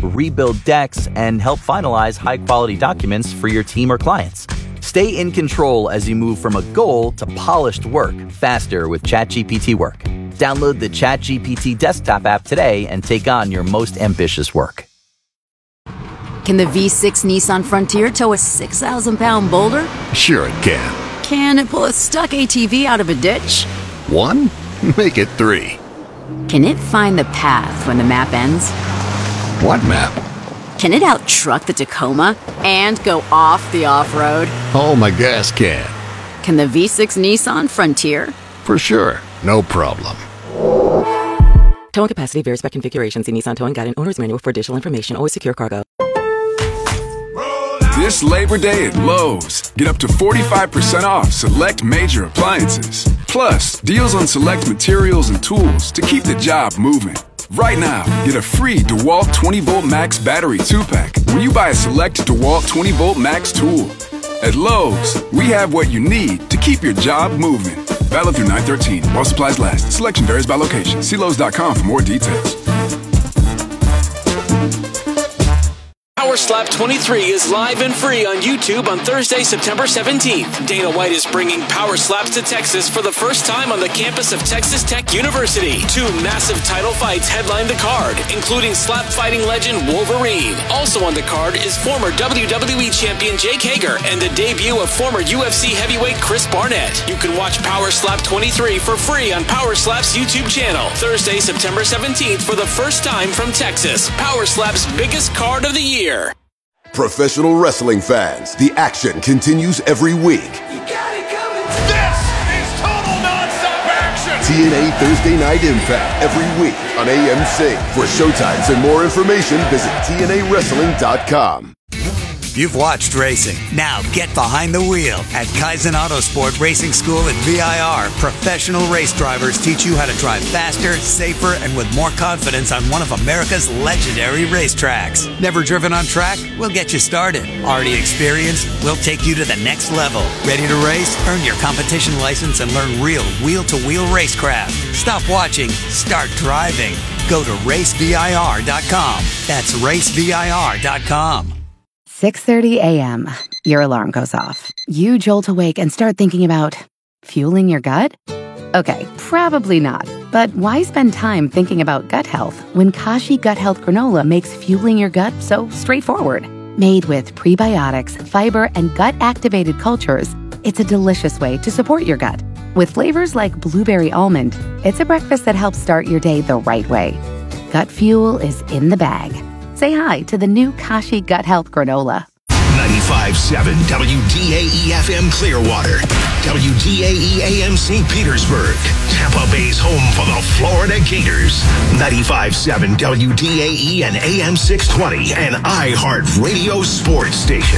rebuild decks, and help finalize high-quality documents for your team or clients. Stay in control as you move from a goal to polished work faster with ChatGPT Work. Download the ChatGPT desktop app today and take on your most ambitious work. Can the V6 Nissan Frontier tow a 6,000-pound boulder? Sure it can. Can it pull a stuck ATV out of a ditch? 1? Make it 3. Can it find the path when the map ends? What map? Can it out-truck the Tacoma and go off the off-road? Oh, my gas can. Can the V6 Nissan Frontier? For sure. No problem. Towing capacity varies by configuration. See Nissan Towing Guide and Owner's Manual for additional information. Always secure cargo. This Labor Day at Lowe's, get up to 45% off select major appliances. Plus, deals on select materials and tools to keep the job moving. Right now, get a free DeWalt 20-Volt Max battery 2-pack when you buy a select DeWalt 20-Volt Max tool. At Lowe's, we have what you need to keep your job moving. Valid through 9/13 while supplies last. Selection varies by location. See Lowe's.com for more details. Power Slap 23 is live and free on YouTube on Thursday, September 17th. Dana White is bringing Power Slaps to Texas for the first time on the campus of Texas Tech University. 2 massive title fights headline the card, including slap fighting legend Wolverine. Also on the card is former WWE champion Jake Hager and the debut of former UFC heavyweight Chris Barnett. You can watch Power Slap 23 for free on Power Slap's YouTube channel. Thursday, September 17th for the first time from Texas. Power Slap's biggest card of the year. Professional wrestling fans, the action continues every week. You got it coming. This is total nonstop action. TNA Thursday Night Impact every week on AMC. For showtimes and more information, visit TNAWrestling.com. You've watched racing. Now get behind the wheel. At Kaizen Autosport Racing School at VIR, professional race drivers teach you how to drive faster, safer, and with more confidence on one of America's legendary racetracks. Never driven on track? We'll get you started. Already experienced? We'll take you to the next level. Ready to race? Earn your competition license and learn real wheel-to-wheel racecraft. Stop watching. Start driving. Go to racevir.com. That's racevir.com. 6:30 a.m. Your alarm goes off. You jolt awake and start thinking about fueling your gut? Okay, probably not. But why spend time thinking about gut health when Kashi Gut Health Granola makes fueling your gut so straightforward? Made with prebiotics, fiber, and gut-activated cultures, it's a delicious way to support your gut. With flavors like blueberry almond, it's a breakfast that helps start your day the right way. Gut fuel is in the bag. Say hi to the new Kashi Gut Health Granola. 95.7 WDAE-FM Clearwater, WDAE-AM St. Petersburg, Tampa Bay's home for the Florida Gators. 95.7 WDAE and AM 620, an iHeartRadio sports station.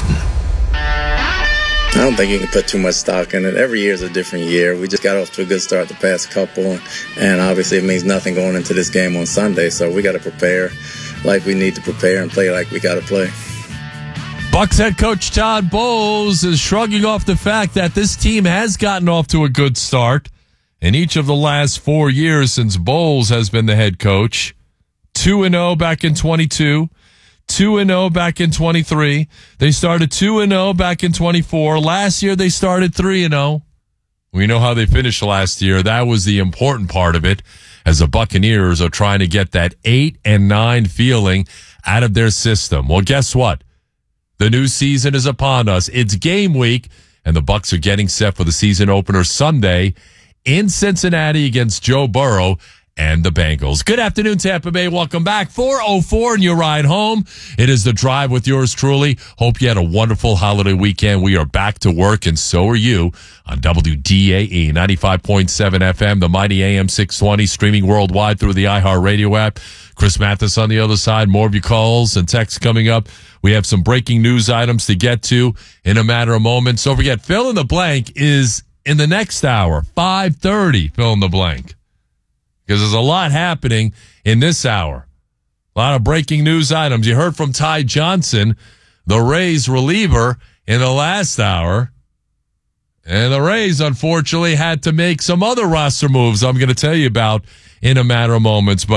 I don't think you can put too much stock in it. Every year is a different year. We just got off to a good start the past couple, and obviously it means nothing going into this game on Sunday, so we got to prepare like we need to prepare and play like we got to play. Bucs head coach Todd Bowles is shrugging off the fact that this team has gotten off to a good start in each of the last 4 years since Bowles has been the head coach. 2-0 back in 22, 2-0 back in 23. They started 2-0 back in 24. Last year they started 3-0. We know how they finished last year. That was the important part of it, as the Buccaneers are trying to get that 8-9 feeling out of their system. Well, guess what? The new season is upon us. It's game week, and the Bucs are getting set for the season opener Sunday in Cincinnati against Joe Burrow and the Bengals. Good afternoon, Tampa Bay. Welcome back. 4:04 and your ride home. It is The Drive with yours truly. Hope you had a wonderful holiday weekend. We are back to work, and so are you, on WDAE 95.7 FM, the mighty AM 620, streaming worldwide through the iHeartRadio app. Chris Mathis on the other side. More of your calls and texts coming up. We have some breaking news items to get to in a matter of moments. Don't forget, Fill in the Blank is in the next hour, 5:30, Fill in the Blank. Because there's a lot happening in this hour. A lot of breaking news items. You heard from Ty Johnson, the Rays reliever, in the last hour. And the Rays, unfortunately, had to make some other roster moves I'm going to tell you about in a matter of moments. But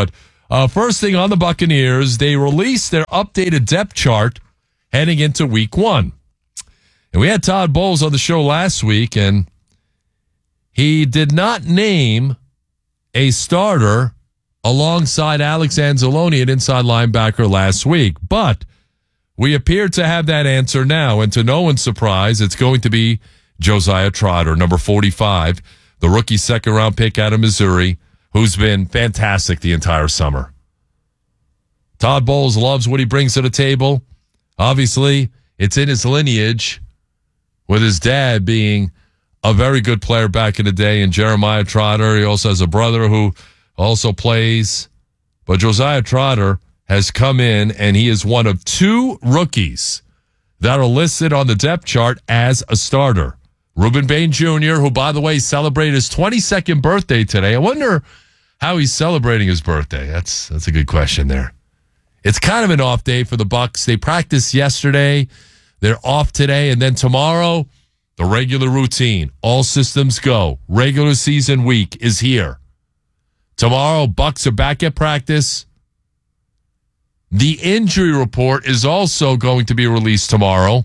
First thing on the Buccaneers, they released their updated depth chart heading into week 1. And we had Todd Bowles on the show last week, and he did not name a starter alongside Alex Anzalone at inside linebacker last week. But we appear to have that answer now, and to no one's surprise, it's going to be Josiah Trotter, number 45, the rookie second-round pick out of Missouri, who's been fantastic the entire summer. Todd Bowles loves what he brings to the table. Obviously, it's in his lineage, with his dad being a very good player back in the day, and Jeremiah Trotter. He also has a brother who also plays. But Josiah Trotter has come in, and he is one of 2 rookies that are listed on the depth chart as a starter. Ruben Bain Jr., who, by the way, celebrated his 22nd birthday today. I wonder how he's celebrating his birthday. That's a good question there. It's kind of an off day for the Bucs. They practiced yesterday. They're off today, and then tomorrow, the regular routine. All systems go. Regular season week is here. Tomorrow, Bucs are back at practice. The injury report is also going to be released tomorrow.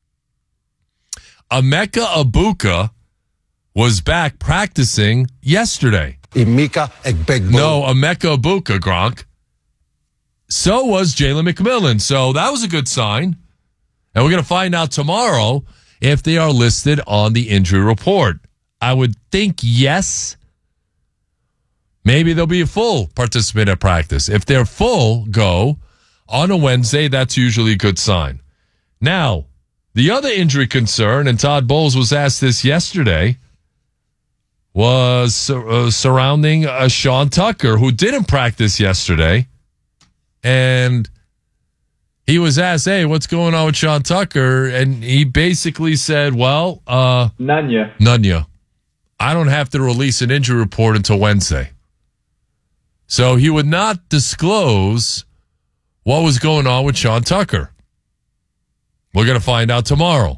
Emeka Egbuka was back practicing yesterday. Emeka Egbuka. No, Emeka Egbuka, Gronk. So was Jalen McMillan. So that was a good sign. And we're going to find out tomorrow if they are listed on the injury report. I would think yes. Maybe they'll be a full participant at practice. If they're full go on a Wednesday, that's usually a good sign. Now, the other injury concern, and Todd Bowles was asked this yesterday, was surrounding Sean Tucker, who didn't practice yesterday. And he was asked, hey, what's going on with Sean Tucker? And he basically said, well, None. I don't have to release an injury report until Wednesday. So he would not disclose what was going on with Sean Tucker. We're going to find out tomorrow.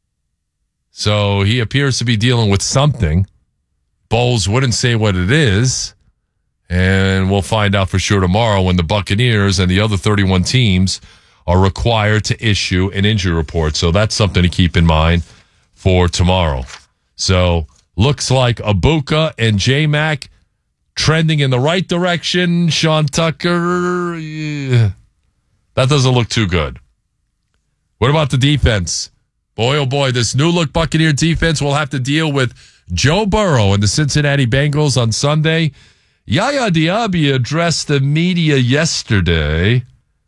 So he appears to be dealing with something. Bowles wouldn't say what it is. And we'll find out for sure tomorrow when the Buccaneers and the other 31 teams are required to issue an injury report. So that's something to keep in mind for tomorrow. So looks like Egbuka and J-Mac trending in the right direction. Sean Tucker, that doesn't look too good. What about the defense? Boy, oh boy, this new look Buccaneer defense will have to deal with Joe Burrow and the Cincinnati Bengals on Sunday. Yaya Diaby addressed the media yesterday,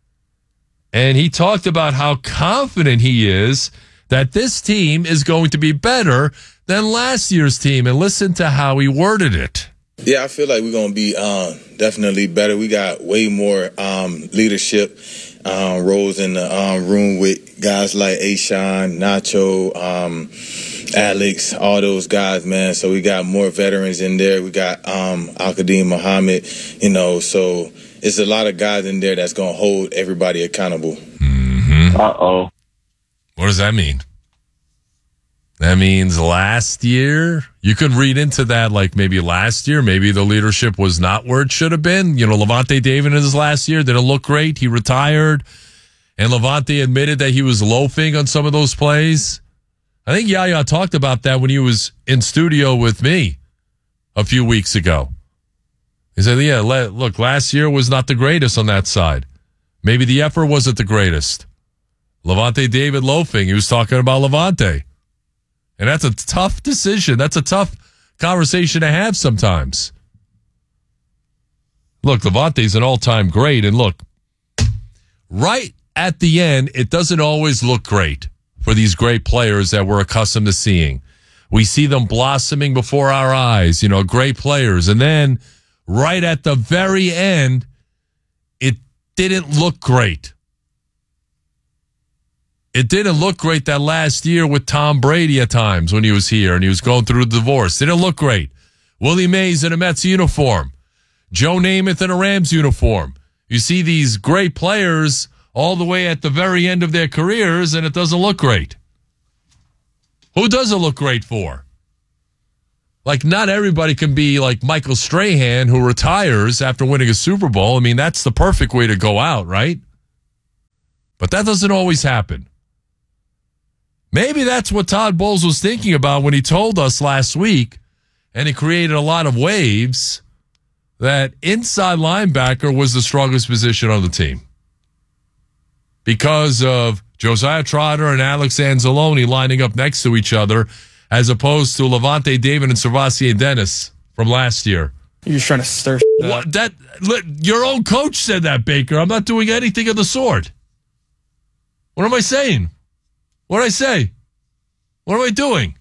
and he talked about how confident he is that this team is going to be better than last year's team. And listen to how he worded it. Yeah, I feel like we're going to be definitely better. We got way more leadership roles in the room with guys like Ashawn, Nacho, Alex, all those guys, man. So we got more veterans in there. We got Al-Qadim Muhammad, so it's a lot of guys in there that's going to hold everybody accountable. Mm-hmm. Uh-oh. What does that mean? That means last year, you could read into that like maybe last year, maybe the leadership was not where it should have been. Levante David in his last year didn't look great. He retired, and Levante admitted that he was loafing on some of those plays. I think Yaya talked about that when he was in studio with me a few weeks ago. He said, yeah, look, last year was not the greatest on that side. Maybe the effort wasn't the greatest. Levante David loafing. He was talking about Levante. And that's a tough decision. That's a tough conversation to have sometimes. Look, Levante's an all-time great. And look, right at the end, it doesn't always look great for these great players that we're accustomed to seeing. We see them blossoming before our eyes, great players. And then right at the very end, it didn't look great. It didn't look great that last year with Tom Brady at times when he was here and he was going through a divorce. It didn't look great. Willie Mays in a Mets uniform. Joe Namath in a Rams uniform. You see these great players all the way at the very end of their careers, and it doesn't look great. Who does it look great for? Like, not everybody can be like Michael Strahan, who retires after winning a Super Bowl. I mean, that's the perfect way to go out, right? But that doesn't always happen. Maybe that's what Todd Bowles was thinking about when he told us last week, and he created a lot of waves, that inside linebacker was the strongest position on the team. Because of Josiah Trotter and Alex Anzalone lining up next to each other, as opposed to Levante David and Servassier Dennis from last year. You're just trying to stir what, your own coach said that, Baker. I'm not doing anything of the sort. What am I saying? What did I say? What am I doing?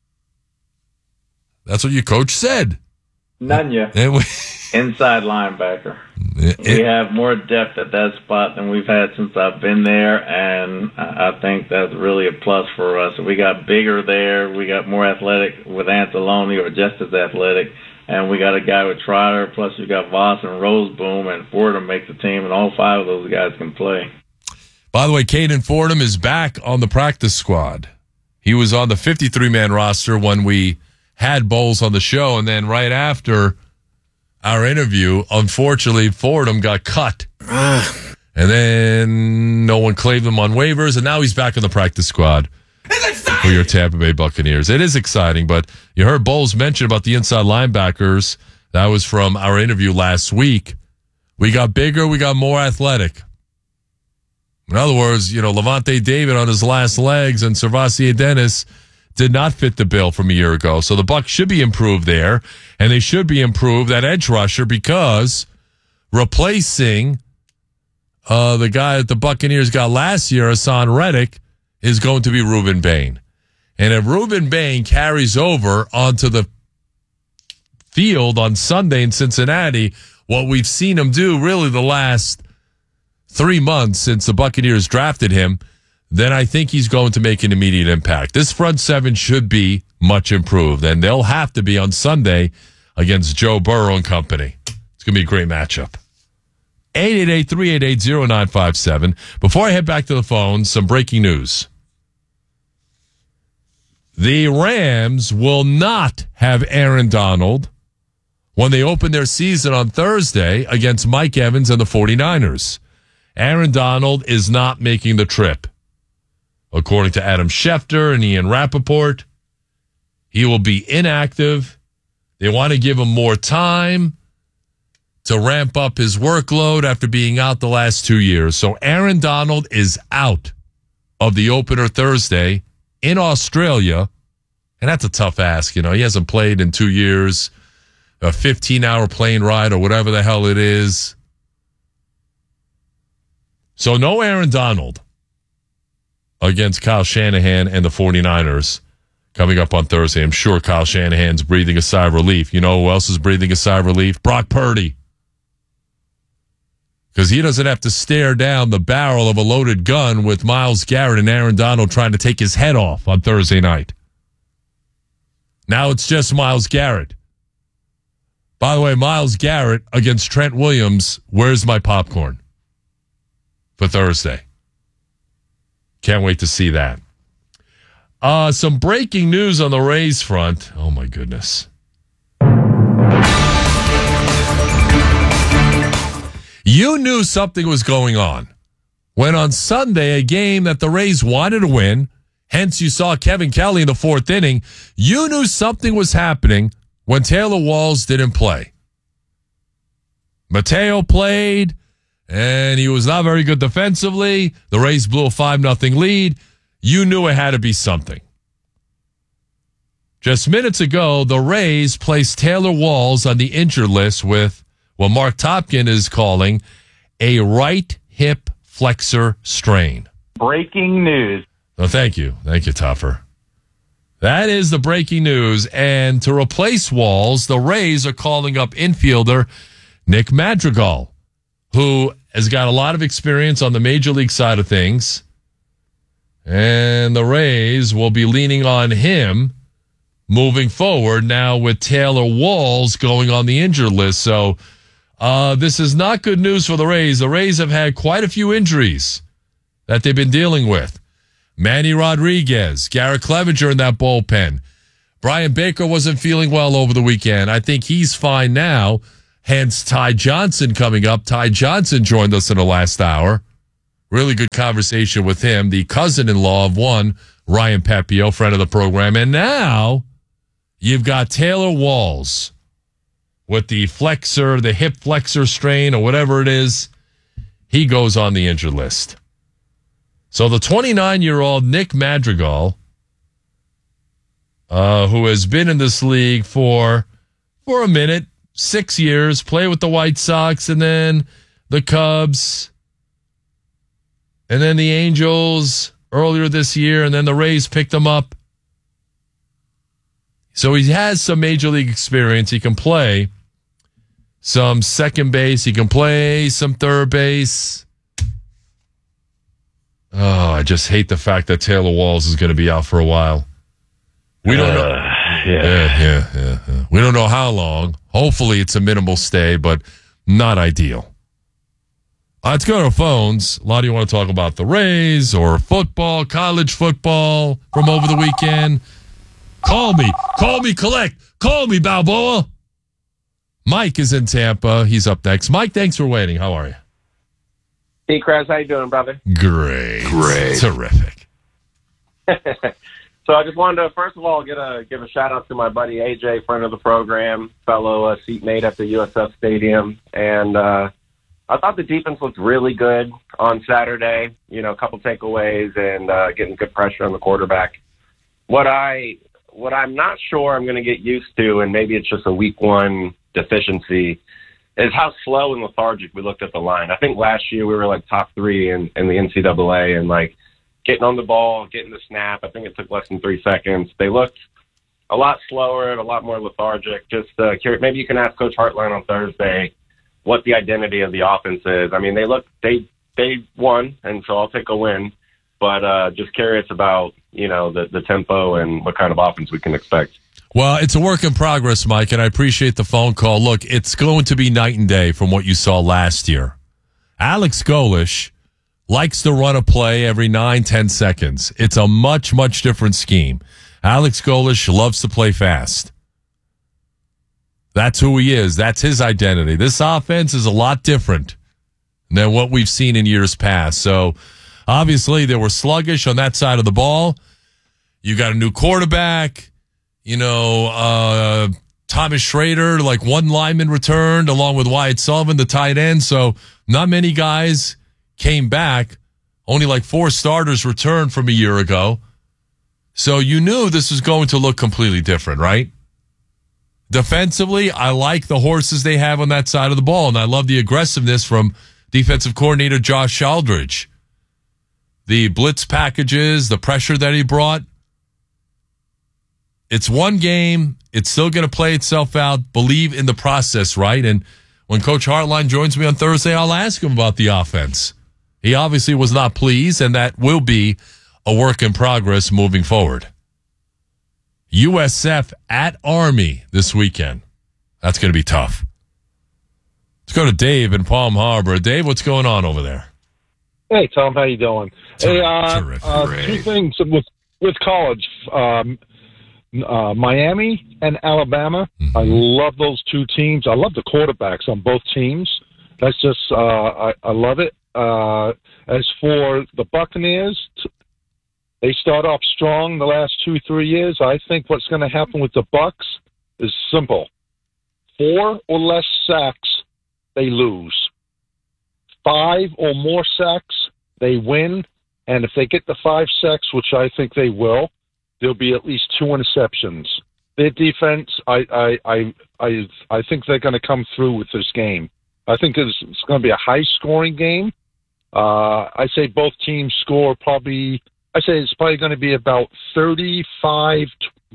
That's what your coach said. Nanya, inside linebacker. We have more depth at that spot than we've had since I've been there, and I think that's really a plus for us. We got bigger there. We got more athletic with Anzalone, or just as athletic, and we got a guy with Trotter, plus we got Voss and Roseboom, and Fordham make the team, and all five of those guys can play. By the way, Caden Fordham is back on the practice squad. He was on the 53-man roster when we had Bowles on the show, and then right after our interview, unfortunately, Fordham got cut. And then no one claimed him on waivers, and now he's back on the practice squad for your Tampa Bay Buccaneers. It is exciting, but you heard Bowles mention about the inside linebackers. That was from our interview last week. We got bigger, we got more athletic. In other words, Levante David on his last legs and Servassier Dennis did not fit the bill from a year ago. So the Bucs should be improved there, and they should be improved at edge rusher, because replacing the guy that the Buccaneers got last year, Hassan Reddick, is going to be Reuben Bain. And if Reuben Bain carries over onto the field on Sunday in Cincinnati, what we've seen him do really the last 3 months since the Buccaneers drafted him, then I think he's going to make an immediate impact. This front seven should be much improved, and they'll have to be on Sunday against Joe Burrow and company. It's going to be a great matchup. 888-388-0957. Before I head back to the phone, some breaking news. The Rams will not have Aaron Donald when they open their season on Thursday against Mike Evans and the 49ers. Aaron Donald is not making the trip. According to Adam Schefter and Ian Rappaport, he will be inactive. They want to give him more time to ramp up his workload after being out the last 2 years. So Aaron Donald is out of the opener Thursday in Australia. And that's a tough ask. He hasn't played in 2 years, a 15-hour plane ride or whatever the hell it is. So no Aaron Donald against Kyle Shanahan and the 49ers coming up on Thursday. I'm sure Kyle Shanahan's breathing a sigh of relief. You know who else is breathing a sigh of relief? Brock Purdy. Because he doesn't have to stare down the barrel of a loaded gun with Myles Garrett and Aaron Donald trying to take his head off on Thursday night. Now it's just Myles Garrett. By the way, Myles Garrett against Trent Williams, where's my popcorn for Thursday? Can't wait to see that. Some breaking news on the Rays front. Oh, my goodness. You knew something was going on when on Sunday, a game that the Rays wanted to win, hence you saw Kevin Kelly in the fourth inning, you knew something was happening when Taylor Walls didn't play. Mateo played, and he was not very good defensively. The Rays blew a 5-0 lead. You knew it had to be something. Just minutes ago, the Rays placed Taylor Walls on the injured list with what Mark Topkin is calling a right hip flexor strain. Breaking news. Oh, thank you. Thank you, Topper. That is the breaking news. And to replace Walls, the Rays are calling up infielder Nick Madrigal, who has got a lot of experience on the major league side of things. And the Rays will be leaning on him moving forward now with Taylor Walls going on the injured list. So this is not good news for the Rays. The Rays have had quite a few injuries that they've been dealing with. Manny Rodriguez, Garrett Clevenger in that bullpen. Brian Baker wasn't feeling well over the weekend. I think he's fine now. Hence, Ty Johnson coming up. Ty Johnson joined us in the last hour. Really good conversation with him, the cousin-in-law of one, Ryan Pepio, friend of the program. And now you've got Taylor Walls with the flexor, the hip flexor strain or whatever it is. He goes on the injured list. So the 29-year-old Nick Madrigal, who has been in this league for a minute, 6 years, played with the White Sox and then the Cubs and then the Angels earlier this year, and then the Rays picked him up. So he has some major league experience. He can play some second base. He can play some third base. Oh, I just hate the fact that Taylor Walls is going to be out for a while. We don't know. Yeah. We don't know how long. Hopefully it's a minimal stay, but not ideal. Let's go to our phones. A lot of you want to talk about the Rays or football, college football from over the weekend. Call me, collect. Call me, Balboa. Mike is in Tampa. He's up next. Mike, thanks for waiting. How are you? Hey, Kraz, how you doing, brother? Great. Terrific. So I just wanted to, first of all, give a shout-out to my buddy AJ, friend of the program, fellow seatmate at the USF Stadium. And I thought the defense looked really good on Saturday. You know, a couple takeaways and getting good pressure on the quarterback. What I'm not sure I'm going to get used to, and maybe it's just a week one deficiency, is how slow and lethargic we looked at the line. I think last year we were like top 3 in the NCAA and like getting on the ball, getting the snap. I think it took less than 3 seconds. They looked a lot slower and a lot more lethargic. Just curious, maybe you can ask Coach Hartline on Thursday what the identity of the offense is. I mean, they won, and so I'll take a win. But just curious about, you know, the tempo and what kind of offense we can expect. Well, it's a work in progress, Mike, and I appreciate the phone call. Look, it's going to be night and day from what you saw last year. Alex Golesh likes to run a play every 9-10 seconds. It's a much, much different scheme. Alex Golesh loves to play fast. That's who he is. That's his identity. This offense is a lot different than what we've seen in years past. So, obviously, they were sluggish on that side of the ball. You got a new quarterback. You know, Thomas Schrader, like one lineman returned along with Wyatt Sullivan, the tight end. So not many guys came back. Only like 4 starters returned from a year ago. So you knew this was going to look completely different, right? Defensively, I like the horses they have on that side of the ball, and I love the aggressiveness from defensive coordinator Josh Aldridge. The blitz packages, the pressure that he brought. It's one game. It's still going to play itself out. Believe in the process, right? And when Coach Hartline joins me on Thursday, I'll ask him about the offense. He obviously was not pleased, and that will be a work in progress moving forward. USF at Army this weekend. That's going to be tough. Let's go to Dave in Palm Harbor. Dave, what's going on over there? Hey, Tom, how you doing? Terrific. Two things with college. Miami and Alabama. Mm-hmm. I love those two teams. I love the quarterbacks on both teams. That's just, I love it. As for the Buccaneers, they start off strong the last 2-3 years. I think what's going to happen with the Bucs is simple. 4 or less sacks, they lose. 5 or more sacks, they win. And if they get the 5 sacks, which I think they will, there'll be at least 2 interceptions. Their defense, I think they're going to come through with this game. I think it's going to be a high-scoring game. I say both teams score probably. I say it's probably going to be about 35-24.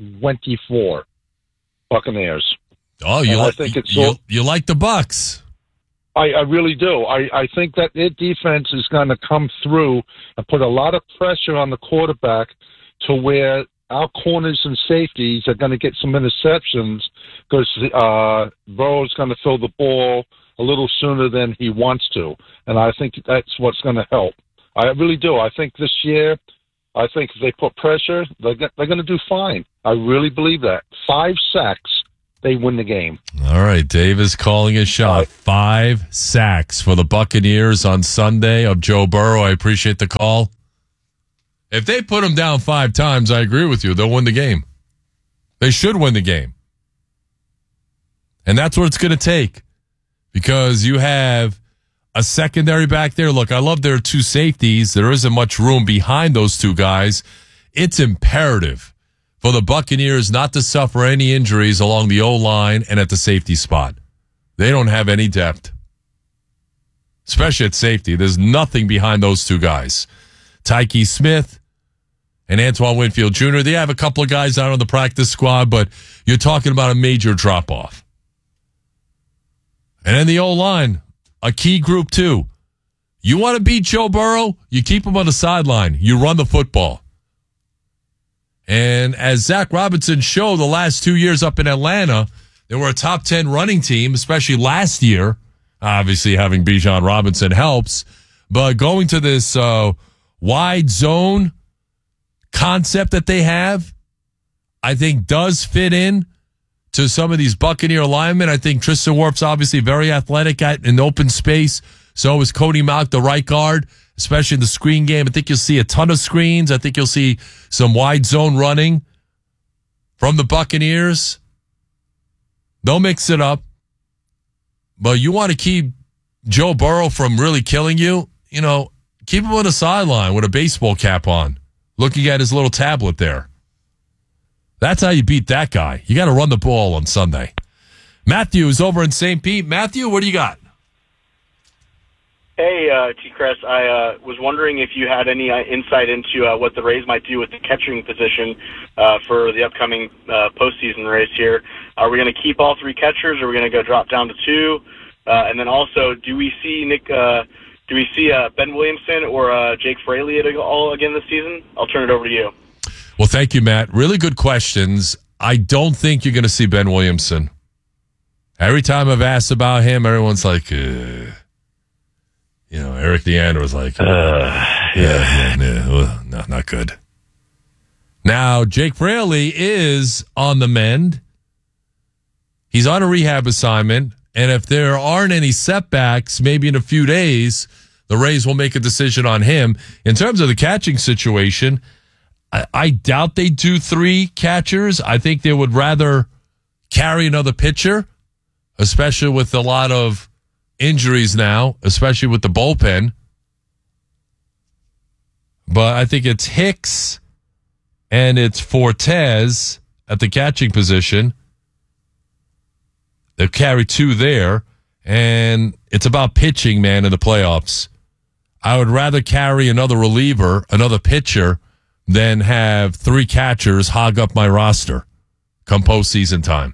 Buccaneers. Oh, you like the Bucs? I really do. I think that their defense is going to come through and put a lot of pressure on the quarterback to where our corners and safeties are going to get some interceptions because Burrow's going to throw the ball a little sooner than he wants to. And I think that's what's going to help. I really do. I think this year I think if they put pressure, they're going to do fine. I really believe that. 5 sacks, they win the game. All right, Dave is calling his shot. 5 sacks for the Buccaneers on Sunday of Joe Burrow. I appreciate the call. If they put him down 5 times, I agree with you. They'll win the game. They should win the game. And that's what it's going to take, because you have a secondary back there. Look, I love their 2 safeties. There isn't much room behind those 2 guys. It's imperative for the Buccaneers not to suffer any injuries along the O-line and at the safety spot. They don't have any depth, especially at safety. There's nothing behind those 2 guys. Tyke Smith and Antoine Winfield Jr., they have a couple of guys out on the practice squad, but you're talking about a major drop-off. And then the O-line, a key group too. You want to beat Joe Burrow? You keep him on the sideline. You run the football. And as Zach Robinson showed the last 2 years up in Atlanta, they were a top 10 running team, especially last year. Obviously, having Bijan Robinson helps. But going to this wide zone concept that they have, I think does fit in to some of these Buccaneer linemen. I think Tristan Wirf's obviously very athletic in open space. So is Cody Mauch, the right guard, especially in the screen game. I think you'll see a ton of screens. I think you'll see some wide zone running from the Buccaneers. They'll mix it up. But you want to keep Joe Burrow from really killing you, keep him on the sideline with a baseball cap on, looking at his little tablet there. That's how you beat that guy. You got to run the ball on Sunday. Matthew is over in St. Pete. Matthew, what do you got? Hey, T-Cress. I was wondering if you had any insight into what the Rays might do with the catching position for the upcoming postseason race here. Are we going to keep all 3 catchers, or are we going to go drop down to 2? And then also, do we see Ben Williamson or Jake Fraley at all again this season? I'll turn it over to you. Well, thank you, Matt. Really good questions. I don't think you're going to see Ben Williamson. Every time I've asked about him, everyone's like, Eric Deander was like, no, not good. Now, Jake Fraley is on the mend. He's on a rehab assignment, and if there aren't any setbacks, maybe in a few days, the Rays will make a decision on him. In terms of the catching situation, I doubt they do 3 catchers. I think they would rather carry another pitcher, especially with a lot of injuries now, especially with the bullpen. But I think it's Hicks and it's Fortes at the catching position. They'll carry 2 there, and it's about pitching, man, in the playoffs. I would rather carry another reliever, another pitcher, than have 3 catchers hog up my roster come postseason time.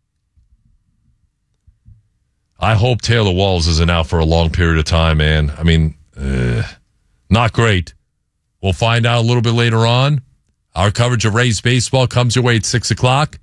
I hope Taylor Walls isn't out for a long period of time, man. I mean, not great. We'll find out a little bit later on. Our coverage of Rays baseball comes your way at 6 o'clock.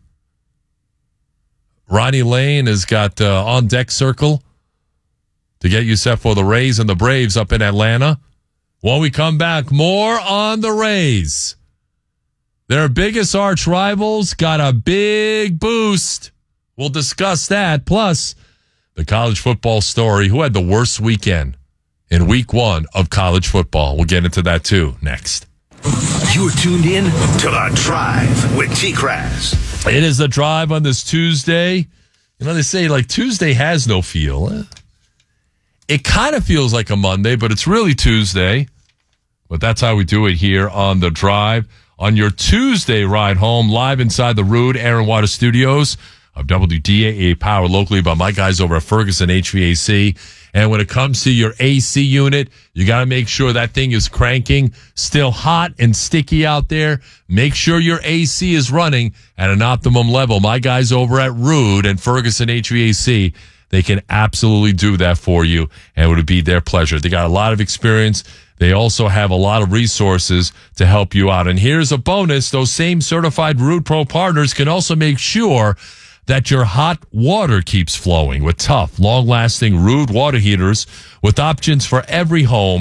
Ronnie Lane has got on-deck circle to get you set for the Rays and the Braves up in Atlanta. When we come back, more on the Rays. Their biggest arch rivals got a big boost. We'll discuss that. Plus, the college football story. Who had the worst weekend in week 1 of college football? We'll get into that too next. You're tuned in to The Drive with T-Crass. It is The Drive on this Tuesday. They say Tuesday has no feel. It kind of feels like a Monday, but it's really Tuesday. But that's how we do it here on The Drive. On your Tuesday ride home, live inside the Rude Aaron Waters Studios of WDAA, powered locally by my guys over at Ferguson HVAC. And when it comes to your AC unit, you got to make sure that thing is cranking. Still hot and sticky out there. Make sure your AC is running at an optimum level. My guys over at Rude and Ferguson HVAC, they can absolutely do that for you, and it would be their pleasure. They got a lot of experience. They also have a lot of resources to help you out. And here's a bonus. Those same certified Rude Pro partners can also make sure that your hot water keeps flowing with tough, long-lasting Rude water heaters with options for every home,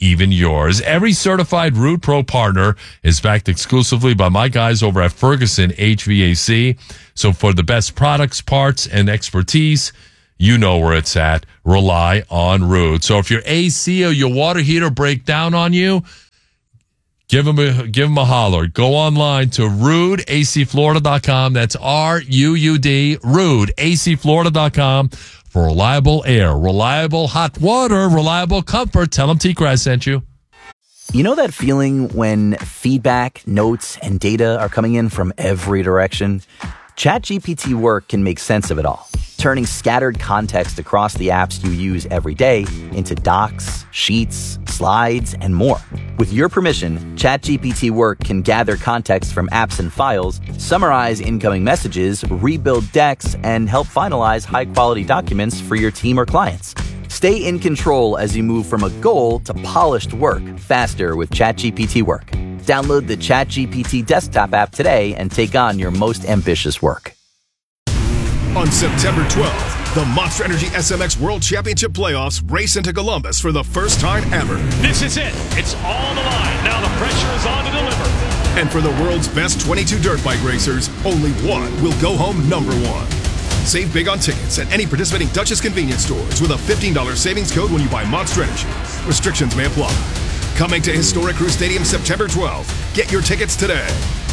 even yours. Every certified Root Pro partner is backed exclusively by my guys over at Ferguson HVAC. So for the best products, parts, and expertise, you know where it's at. Rely on Root. So if your AC or your water heater break down on you, give them a holler. Go online to RoodACFlorida.com. That's RUUD, RoodACFlorida.com for reliable air, reliable hot water, reliable comfort. Tell them T-Grass sent you. You know that feeling when feedback, notes, and data are coming in from every direction? ChatGPT Work can make sense of it all, turning scattered context across the apps you use every day into docs, sheets, slides, and more. With your permission, ChatGPT Work can gather context from apps and files, summarize incoming messages, rebuild decks, and help finalize high-quality documents for your team or clients. Stay in control as you move from a goal to polished work faster with ChatGPT Work. Download the ChatGPT desktop app today and take on your most ambitious work. On September 12th, the Monster Energy SMX World Championship Playoffs race into Columbus for the first time ever. This is it. It's all on the line. Now the pressure is on to deliver. And for the world's best 22 dirt bike racers, only one will go home number one. Save big on tickets at any participating Duchess convenience stores with a $15 savings code when you buy Monster Energy. Restrictions may apply. Coming to Historic Crew Stadium September 12th. Get your tickets today.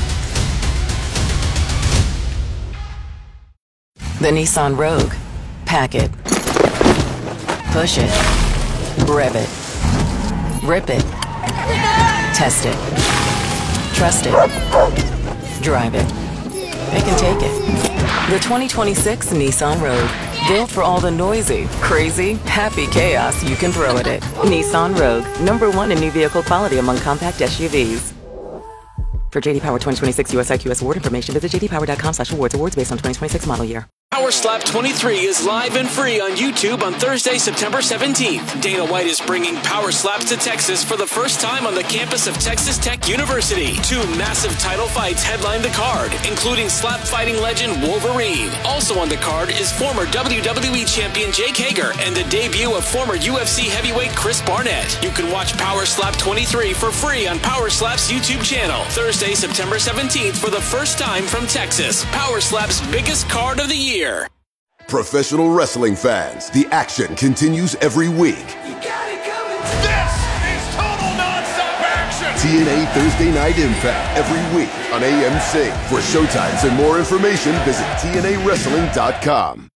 The Nissan Rogue. Pack it. Push it. Rev it. Rip it. Test it. Trust it. Drive it. They can take it. The 2026 Nissan Rogue. Built for all the noisy, crazy, happy chaos you can throw at it. Nissan Rogue. #1 in new vehicle quality among compact SUVs. For JD Power 2026 US IQS award information, visit jdpower.com/awards. Awards based on 2026 model year. Power Slap 23 is live and free on YouTube on Thursday, September 17th. Dana White is bringing Power Slaps to Texas for the first time on the campus of Texas Tech University. 2 massive title fights headline the card, including slap fighting legend Wolverine. Also on the card is former WWE champion Jake Hager and the debut of former UFC heavyweight Chris Barnett. You can watch Power Slap 23 for free on Power Slap's YouTube channel. Thursday, September 17th for the first time from Texas. Power Slap's biggest card of the year. Professional wrestling fans, the action continues every week. This is total nonstop action. TNA Thursday Night Impact every week on AMC. For showtimes and more information, visit TNAWrestling.com.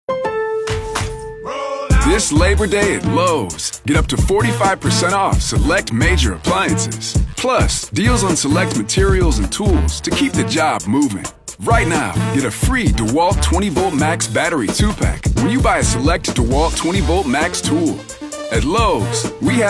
This Labor Day at Lowe's, get up to 45% off select major appliances. Plus, deals on select materials and tools to keep the job moving. Right now, get a free DeWalt 20-Volt Max battery 2-pack when you buy a select DeWalt 20-Volt Max tool. At Lowe's, we have